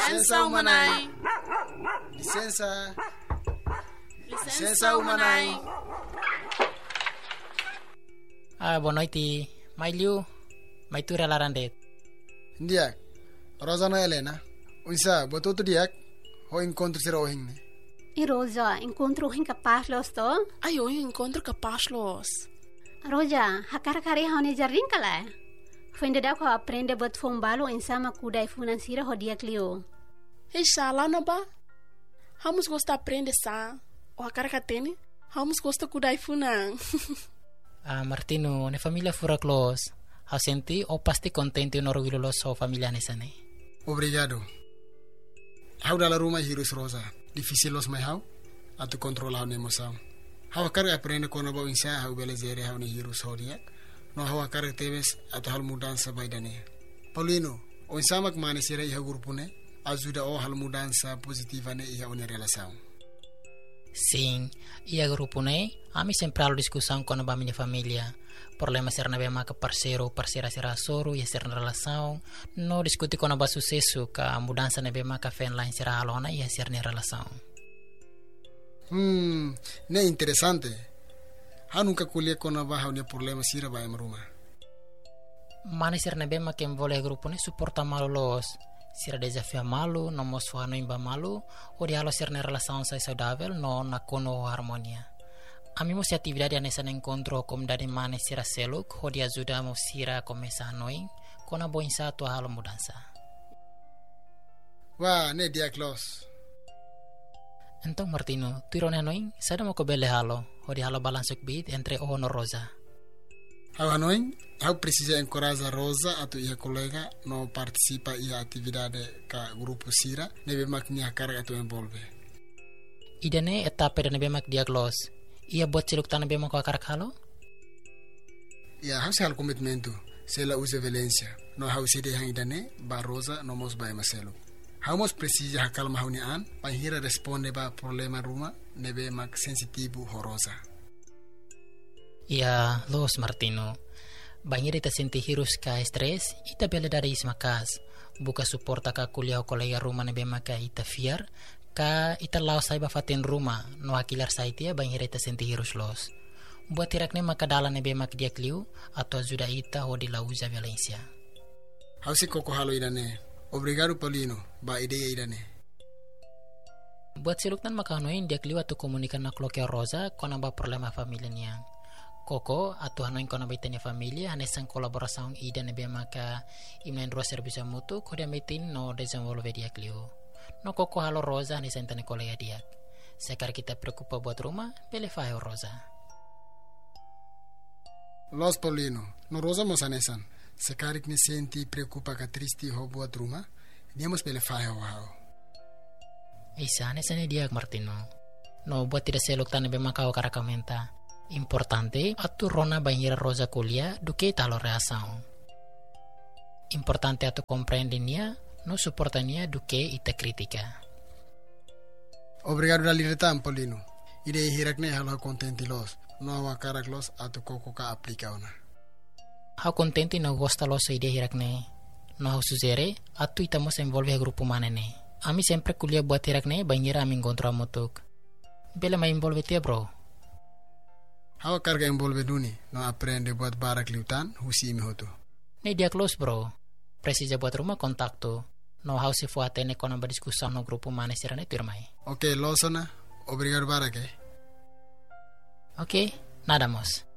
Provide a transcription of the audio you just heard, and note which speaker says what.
Speaker 1: Licença umanai. Licença umanai.
Speaker 2: Boa noite. Mailiu, maitura larandet.
Speaker 1: Ndiak, Rosa Helena. Unsa, botou tu diak? Ho encontro será o hinne.
Speaker 3: E Rosa, encontro hin capaz los to?
Speaker 4: Ai, eu encontro capaz los.
Speaker 3: Rosa, hakar-kari haune jarrin kala. Fende da ko aprende bot fombalo insama kudai financiera ho dia clio.
Speaker 4: Ei, lá na ba? Vamos gostar aprender sa. O hakar katene, vamos gostar kudai funan.
Speaker 2: Martino, ne família fura close. Hau senti o pasti contente no orgulho lo so família nesane.
Speaker 1: Obrigado. Hau dalla Roma hirus Rosa. Difícil los mai hau? Atu controla hau emoção. Hau akar aprende kono ba insa hau belezere hau ni hirus hodiak. No hau akar tebes atu hal mudança baidane. Paulino, o insamak mane sira iha grupune, ajuda o hal mudança positiva ne iha une relação.
Speaker 2: Sim, ia grupo ne, ami sempre halo discussão com a minha família. Problema ser na bema que parceiro, parceira será soro, ia ser na relação. No discutir com a sucesso que a mudança na bema que fen lá será alona ia ser na relação.
Speaker 1: Ne interessante. Ha nunca colhe com a barra o problema sira vai maruma.
Speaker 2: Mane ser na bema que envolve grupo ne suporta malo los. Sira desafio malu, no mosfa no imba malu, o de halo ser na relação sai saudável, no na kono harmonia. Amimo se atividade nessa encontro como dari mane sira seluk, o de ajuda mo sira começar noin, com a boa tua halo mudança.
Speaker 1: Wah, ne dia close.
Speaker 2: Então Martino, tu irone noin, sada mo ko bele halo, o de halo balansuk bit entre o no Rosa.
Speaker 1: Hau Hanoi, hau precisa encorajar Rosa atau ia colega no participa ia atividade ka grupo sira nebe maknya carga atau envolve.
Speaker 2: Idane etapa de nebe mak diaglos. Ia buat celuk tan nebe mak akar halo?
Speaker 1: Ia hau hal komitmentu, sela usa violência. No hau sede hang idane ba Rosa no mos ba maselo. Hau mos precisa hakal mahuni an, panhira responde ba problema ruma nebe mak sensitivo ho Rosa.
Speaker 2: Ia los Martino. Banhir ita senti hirus ka stress, ita bela dari ismakas. Buka suporta ka kuliah o kolega rumah nebe maka ita fiar, ka ita lao saiba fatin rumah, no akilar saitia banhir ita senti hirus los. Buat tirakne maka dala nebe mak dia kliu, atau ajuda ita ho di lauza Valencia.
Speaker 1: Hausi koko halo idane. Obrigado Paulino, ba ideia idane.
Speaker 2: Buat siluktan maka hanoin dia kliu atau komunikan na kloke Rosa, kona ba problema familia niang. Koko atau hanoin kona baitanya familia hanesan kolaboração ida nebe maka imnen dua serviço mutu kode metin no desenvolve dia clio. No koko halo Rosa hanesan tane kolega dia. Sekar kita preocupa buat rumah, bele faio Rosa.
Speaker 1: Los Paulino, no Rosa mos hanesan. Sekar ni senti preocupa ka tristi ho buat rumah, dia mos bele faio hao.
Speaker 2: Isa hanesan dia Martino. No buat tidak seluk tane be maka o karakamenta. Importante atu rona banhira Rosa kuliah duke talo reação. Importante atu compreendinia no suportania duke ita kritika.
Speaker 1: Obrigado da liretan Paulino. Ide hirakne halo contenti los. No awa karak los atu koko ka aplika ona.
Speaker 2: Hau contenti no gosta los ide hirakne. No hau suzere atu ita mos envolve grupo manene. Ami sempre kuliah buat hirakne banhira ami encontro amutuk. Bele ma envolve tia bro.
Speaker 1: Hau carga envolve duni, no aprende buat barak liutan, husi imi hotu.
Speaker 2: Ne dia close bro. Precisa buat rumah kontakto. No hau se fuate ne kona berdiskussão no grupo mane sirane turmai.
Speaker 1: Ok, losona. Obrigado barak
Speaker 2: Ok, nada mos.